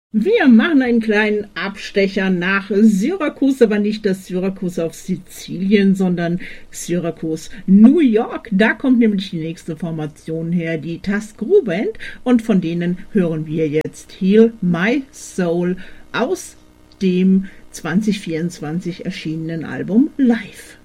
Wir machen einen kleinen Abstecher nach Syrakus, aber nicht das Syrakus auf Sizilien, sondern Syrakus, New York. Da kommt nämlich die nächste Formation her, die Tuskegee Band, und von denen hören wir jetzt Heal My Soul aus dem 2024 erschienenen Album Live.